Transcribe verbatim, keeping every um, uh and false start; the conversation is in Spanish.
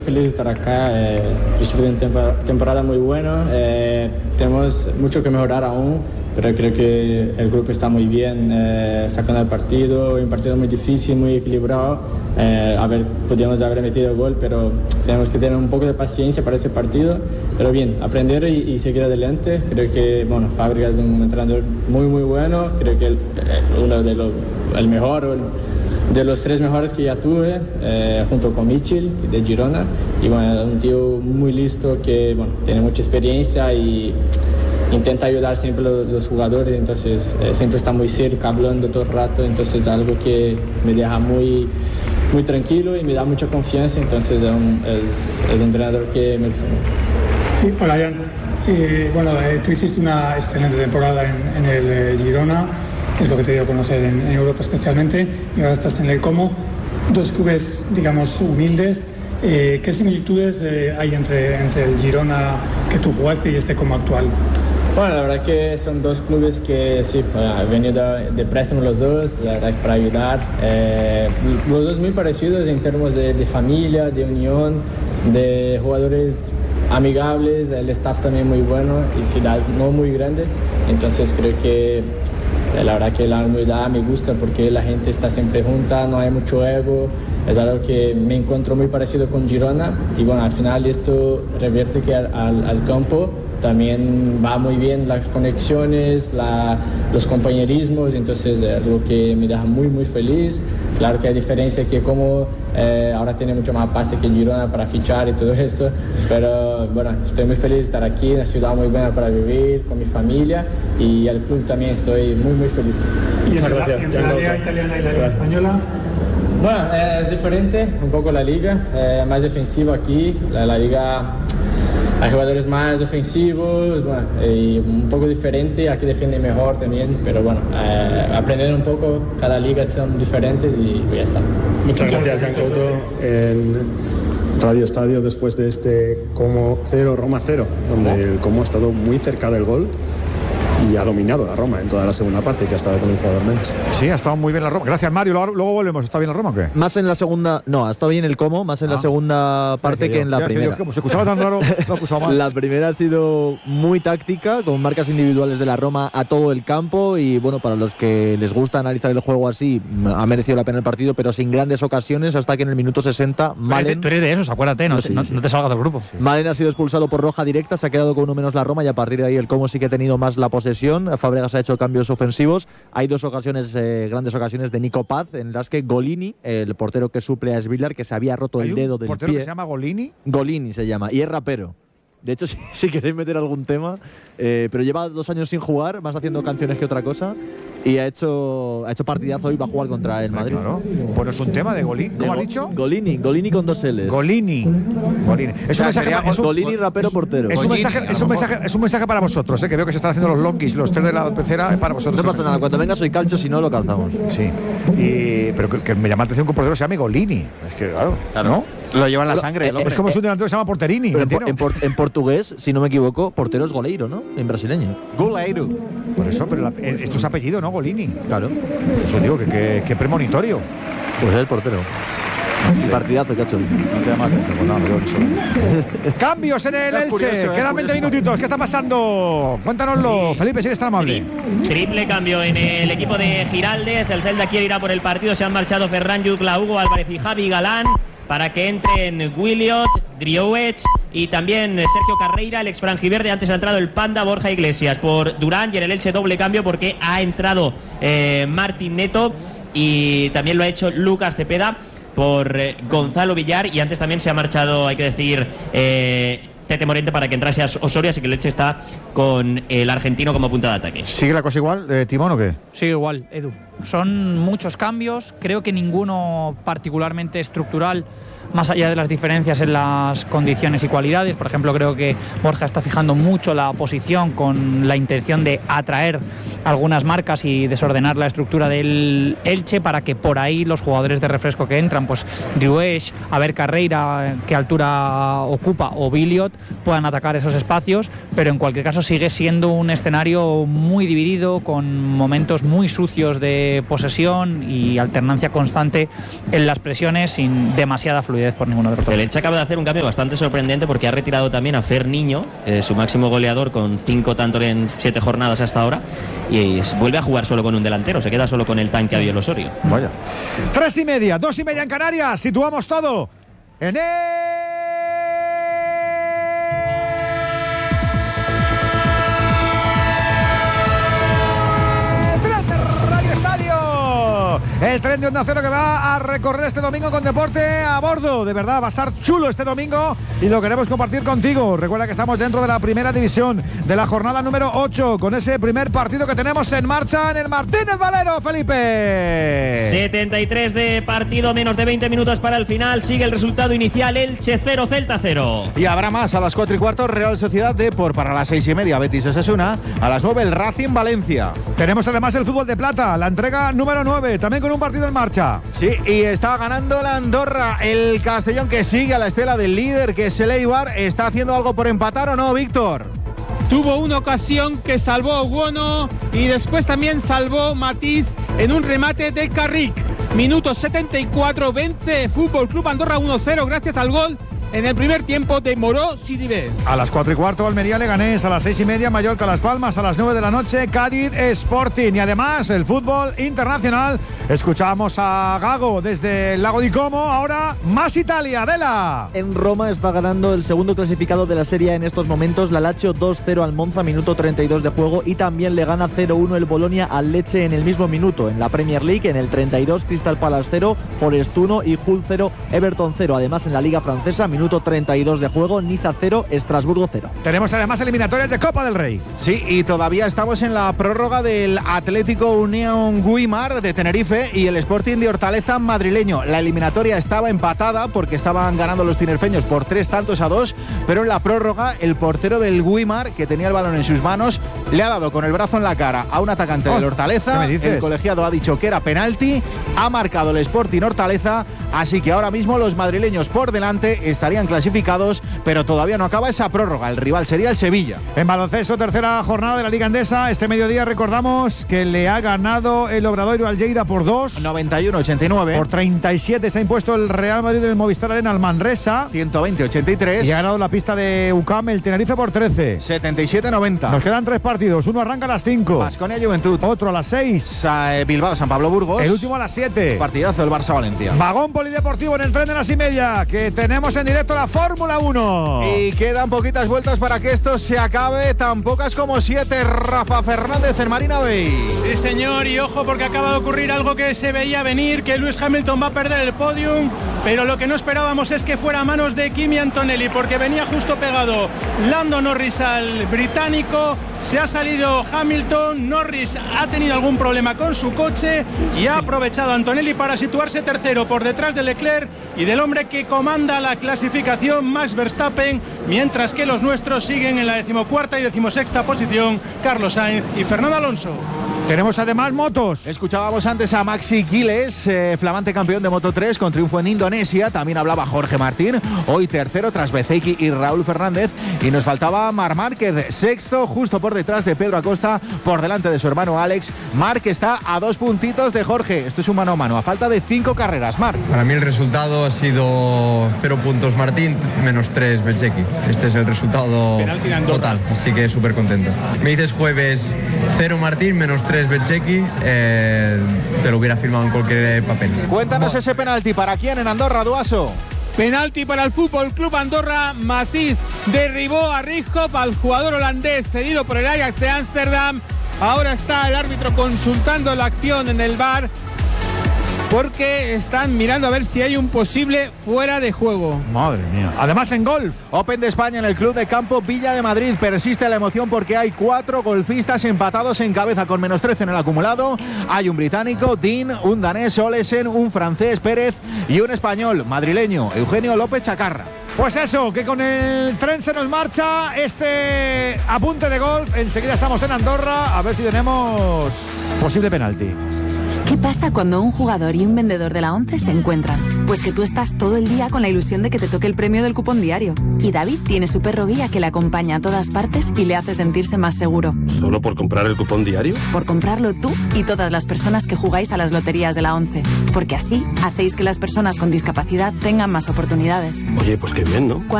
Feliz de estar acá, eh, principio de una temporada, temporada muy buena, eh, tenemos mucho que mejorar aún, pero creo que el grupo está muy bien eh, sacando el partido, un partido muy difícil, muy equilibrado, eh, a ver, podríamos haber metido gol, pero tenemos que tener un poco de paciencia para este partido, pero bien, aprender y, y seguir adelante. Creo que, bueno, Fábregas es un entrenador muy muy bueno, creo que el, uno de los, el mejor, el, de los tres mejores que ya tuve, eh, junto con Michel, de Girona, y bueno, un tío muy listo que, bueno, tiene mucha experiencia y intenta ayudar siempre a los, los jugadores, entonces eh, siempre está muy cerca, hablando todo el rato, entonces es algo que me deja muy, muy tranquilo y me da mucha confianza, entonces es un, es, es un entrenador que me gusta mucho. Sí, hola Jan, eh, bueno, eh, tú hiciste una excelente temporada en, en el eh, Girona, es lo que te dio a conocer en, en Europa especialmente, y ahora estás en el Como, dos clubes, digamos, humildes. Eh, ¿Qué similitudes eh, hay entre, entre el Girona que tú jugaste y este Como actual? Bueno, la verdad que son dos clubes que sí, han venido de, de préstamo los dos, la verdad que para ayudar. Eh, los dos muy parecidos en términos de, de familia, de unión, de jugadores amigables, el staff también muy bueno y ciudades no muy grandes, entonces creo que la verdad que la humildad me gusta porque la gente está siempre junta, no hay mucho ego, es algo que me encuentro muy parecido con Girona y bueno, al final esto revierte que al, al, al campo también va muy bien las conexiones, la, los compañerismos, entonces es algo que me deja muy muy feliz. Claro que hay diferencia que como eh, ahora tiene mucho más pasta que Girona para fichar y todo esto, pero bueno, estoy muy feliz de estar aquí, una ciudad muy buena para vivir, con mi familia y el club también estoy muy muy feliz. ¿Y entre la, entre la liga italiana y la liga española? Bueno, eh, es diferente un poco la liga, eh, más defensivo aquí, la, la liga... Hay jugadores más ofensivos, bueno, y un poco diferente, aquí defienden mejor también, pero bueno, eh, aprender un poco, cada liga son diferentes y ya está. Muchas gracias, Jan Couto. En Radio Estadio, después de este Como cero, Roma cero, donde el Como ha estado muy cerca del gol y ha dominado la Roma en toda la segunda parte, que ha estado con un jugador menos. Sí, ha estado muy bien la Roma. Gracias, Mario. Luego, luego volvemos. ¿Está bien la Roma o qué? Más en la segunda... No, ha estado bien el Como, más en ah. la segunda parte que, que en la primera. Como se acusaba tan raro, lo acusaba mal. La primera ha sido muy táctica, con marcas individuales de la Roma a todo el campo y, bueno, para los que les gusta analizar el juego así, ha merecido la pena el partido, pero sin grandes ocasiones, hasta que en el minuto sesenta Malen... Tú eres de esos, acuérdate, no, sí, no, sí. no te salgas del grupo. Sí. Malen ha sido expulsado por roja directa, se ha quedado con uno menos la Roma y a partir de ahí el Como sí que ha tenido más la posesión. Fábregas ha hecho cambios ofensivos. Hay dos ocasiones, eh, grandes ocasiones de Nico Paz, en las que Golini, el portero que suple a Svilar, que se había roto el dedo del pie. ¿Hay un portero que se llama Golini? Golini se llama, y es rapero. De hecho, si, si queréis meter algún tema, eh, pero lleva dos años sin jugar, más haciendo canciones que otra cosa, y ha hecho, ha hecho partidazo y va a jugar contra el Madrid. Claro. Bueno, es un tema de Golini. ¿Cómo de has dicho? Golini, Golini con dos L's. Golini. Golini. Es un mensaje para Golini, rapero, portero. Es un, mensaje, es, un mensaje, es un mensaje para vosotros, ¿eh? Que veo que se están haciendo los longuis, los tres de la pecera, para vosotros. No pasa nada, cuando venga soy calcho, si no lo calzamos. Sí. Y, pero que, que me llama la atención que un portero se llame Golini. Es que, claro, claro. ¿no? Lo lleva en la sangre. Eh, es como eh, si un delantero se llama Porterini. Pero en, en, por, en portugués, si no me equivoco, portero es goleiro, ¿no? En brasileño. Goleiro. Por eso, pero la, esto es apellido, ¿no? Golini. Claro. Pues eso digo, que, que, que premonitorio. Pues es el portero. Partidazo, cacho. No te llama atención, pues nada, me Cambios en el Elche. Curioso, Quedan veinte minutitos. ¿Qué está pasando? Cuéntanoslo. Sí. Felipe, si eres tan amable. Triple cambio en el equipo de Giraldez. El Celta quiere ir a por el partido. Se han marchado Ferran Jutla, Hugo Álvarez y Javi Galán, para que entren Williot, Driouech y también Sergio Carreira, el ex franjiverde. Antes ha entrado el Panda Borja Iglesias por Durán, y en el Elche doble cambio porque ha entrado eh, Martín Neto y también lo ha hecho Lucas Cepeda por eh, Gonzalo Villar, y antes también se ha marchado, hay que decir, eh, Tete Morente para que entrase a Osorio, así que el Elche está con el argentino como punta de ataque. ¿Sigue la cosa igual, eh, Timón, o qué? Sigue igual, Edu. Son muchos cambios, creo que ninguno particularmente estructural, más allá de las diferencias en las condiciones y cualidades. Por ejemplo, creo que Borja está fijando mucho la posición con la intención de atraer algunas marcas y desordenar la estructura del Elche para que por ahí los jugadores de refresco que entran, pues Driouech, a ver Carreira, qué altura ocupa, o Billiot, puedan atacar esos espacios, pero en cualquier caso sigue siendo un escenario muy dividido, con momentos muy sucios de posesión y alternancia constante en las presiones sin demasiada fluidez. fluidez por ninguno de los dos. El Elche acaba de hacer un cambio bastante sorprendente porque ha retirado también a Fer Niño, eh, su máximo goleador con cinco tantos en siete jornadas hasta ahora, y es, vuelve a jugar solo con un delantero, se queda solo con el tanque Abiel Osorio. Vaya. Tres y media, dos y media en Canarias, situamos todo en el... El tren de Onda Cero que va a recorrer este domingo con deporte a bordo. De verdad, va a estar chulo este domingo y lo queremos compartir contigo. Recuerda que estamos dentro de la primera división de la jornada número ocho con ese primer partido que tenemos en marcha en el Martínez Valero, Felipe. setenta y tres de partido, menos de veinte minutos para el final. Sigue el resultado inicial, Elche cero, Celta cero. Y habrá más a las cuatro y cuarto, Real Sociedad Depor. Para las seis y media, Betis Osasuna. A las nueve, el Racing Valencia. Tenemos además el fútbol de plata, la entrega número nueve, también con un partido en marcha. Sí, y está ganando la Andorra. El Castellón, que sigue a la estela del líder, que es el Eibar. ¿Está haciendo algo por empatar o no, Víctor? Tuvo una ocasión que salvó Guono y después también salvó Matís en un remate de Carrick. Minuto setenta y cuatro, vence Fútbol Club Andorra uno cero gracias al gol en el primer tiempo de Moró Sidibé. A las cuatro y cuarto Almería Leganés, a las seis y media Mallorca Las Palmas, a las nueve de la noche Cádiz Sporting. Y además el fútbol internacional, escuchamos a Gago desde el Lago di Como. Ahora más Italia, Adela. En Roma está ganando el segundo clasificado de la Serie en estos momentos, la Lazio dos cero al Monza, minuto treinta y dos de juego, y también le gana cero uno el Bolonia al Lecce en el mismo minuto. En la Premier League, en el treinta y dos, Crystal Palace cero, Forest uno y Hull cero, Everton cero. Además en la Liga Francesa, minuto treinta y dos de juego, Niza cero, Estrasburgo cero. Tenemos además eliminatorias de Copa del Rey. Sí, y todavía estamos en la prórroga del Atlético Unión Guimar de Tenerife y el Sporting de Hortaleza madrileño. La eliminatoria estaba empatada porque estaban ganando los tinerfeños por tres tantos a dos, pero en la prórroga el portero del Guimar, que tenía el balón en sus manos, le ha dado con el brazo en la cara a un atacante oh, del Hortaleza. El colegiado ha dicho que era penalti, ha marcado el Sporting Hortaleza, así que ahora mismo los madrileños por delante estarían clasificados, pero todavía no acaba esa prórroga. El rival sería el Sevilla. En baloncesto, tercera jornada de la Liga Endesa. Este mediodía recordamos que le ha ganado el Obradoiro al Lleida por dos. noventa y uno a ochenta y nueve. Por treinta y siete se ha impuesto el Real Madrid del Movistar Arena al Manresa. ciento veinte a ochenta y tres. Y ha ganado la pista de U C A M el Tenerife por trece. setenta y siete a noventa. Nos quedan tres partidos. Uno arranca a las cinco. Baskonia Juventud. Otro a las seis. Bilbao San Pablo Burgos. El último a las siete. Partidazo del Barça Valencia. Vagón polideportivo en el tren de las y media, que tenemos en directo la Fórmula uno. Y quedan poquitas vueltas para que esto se acabe, tan pocas como siete. Rafa Fernández en Marina Bay. Sí, señor, y ojo porque acaba de ocurrir algo que se veía venir, que Lewis Hamilton va a perder el podium, pero lo que no esperábamos es que fuera a manos de Kimi Antonelli, porque venía justo pegado Lando Norris al británico. Se ha salido Hamilton, Norris ha tenido algún problema con su coche y ha aprovechado Antonelli para situarse tercero por detrás de Leclerc y del hombre que comanda la clasificación, Max Verstappen, mientras que los nuestros siguen en la decimocuarta y decimosexta posición, Carlos Sainz y Fernando Alonso. Tenemos además motos. Escuchábamos antes a Maxi Quiles, eh, flamante campeón de Moto tres con triunfo en Indonesia. También hablaba Jorge Martín, hoy tercero tras Bezeiki y Raúl Fernández. Y nos faltaba Marc Márquez, sexto, justo por detrás de Pedro Acosta, por delante de su hermano Alex. Marc está a dos puntitos de Jorge. Esto es un mano a mano, a falta de cinco carreras. Marc. Para mí el resultado ha sido cero puntos Martín, menos tres Bezzecchi. Este es el resultado total, así que súper contento. Me dices jueves cero Martín, menos tres Bezzecchi, eh, te lo hubiera firmado en cualquier papel. Cuéntanos ese penalti, ¿para quién en Andorra, Duaso? Penalti para el Fútbol Club Andorra. Matís derribó a Rijkop, al jugador holandés cedido por el Ajax de Ámsterdam. Ahora está el árbitro consultando la acción en el V A R, porque están mirando a ver si hay un posible fuera de juego. Madre mía. Además en golf. Open de España en el Club de Campo Villa de Madrid. Persiste la emoción porque hay cuatro golfistas empatados en cabeza con menos trece en el acumulado. Hay un británico, Dean, un danés, Olesen, un francés, Pérez, y un español, madrileño, Eugenio López Chacarra. Pues eso, que con el tren se nos marcha este apunte de golf. Enseguida estamos en Andorra, a ver si tenemos posible penalti. ¿Qué pasa cuando un jugador y un vendedor de la ONCE se encuentran? Pues que tú estás todo el día con la ilusión de que te toque el premio del cupón diario. Y David tiene su perro guía que le acompaña a todas partes y le hace sentirse más seguro. ¿Solo por comprar el cupón diario? Por comprarlo tú y todas las personas que jugáis a las loterías de la ONCE. Porque así hacéis que las personas con discapacidad tengan más oportunidades. Oye, pues qué bien, ¿no?